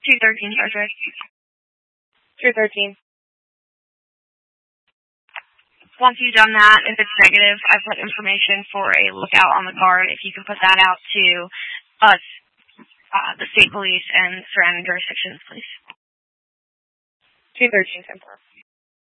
213, Sergeant. 213. Once you've done that, if it's negative, I put information for a lookout on the guard. If you can put that out to us, the state police and surrounding jurisdictions, please. 213, 10-4.